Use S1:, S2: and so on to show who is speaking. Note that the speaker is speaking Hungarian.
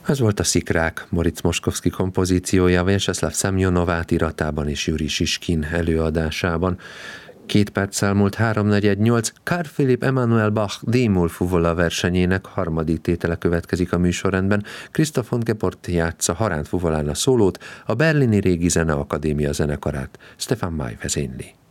S1: Ez volt a Szikrák, Moritz Moszkowski kompozíciója, Vyacheslav Szemjonov átiratában és Juri Siskin előadásában. 2 perccel múlt 3:48, Carl Philipp Emanuel Bach D-moll fuvola versenyének harmadik tétele következik a műsorrendben. Christoph von Geport játsza Harán fuvolán a szólót, a Berlini Régi Zeneakadémia zenekarát Stefan May vezényli.